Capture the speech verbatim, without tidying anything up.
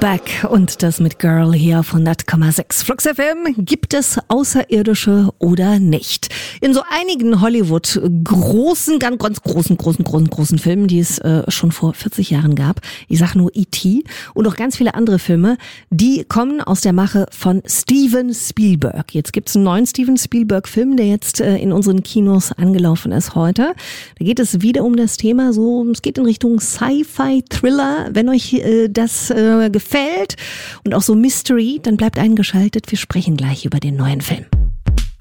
Back und das mit Girl hier von hundert Komma sechs. Flux F M, gibt es Außerirdische oder nicht? In so einigen Hollywood großen, ganz, ganz großen, großen, großen, großen Filmen, die es äh, schon vor vierzig Jahren gab, ich sag nur E T und auch ganz viele andere Filme, die kommen aus der Mache von Steven Spielberg. Jetzt gibt's einen neuen Steven Spielberg-Film, der jetzt äh, in unseren Kinos angelaufen ist heute. Da geht es wieder um das Thema, so es geht in Richtung Sci-Fi-Thriller. Wenn euch äh, das äh, gefällt und auch so Mystery, dann bleibt eingeschaltet. Wir sprechen gleich über den neuen Film.